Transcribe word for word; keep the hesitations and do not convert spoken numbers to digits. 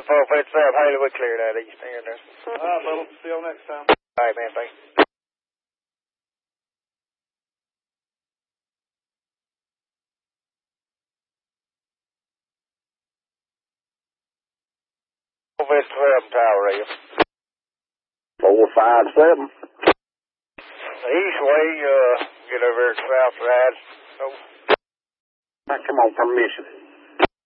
four fifty-seven, Haley, we cleared that east end there. All right, Bubba. See y'all next time. All right, man, thanks. four fifty-seven, Tower Radio. four five seven. The east way, uh, get over here to south side. Oh. Come on, permission.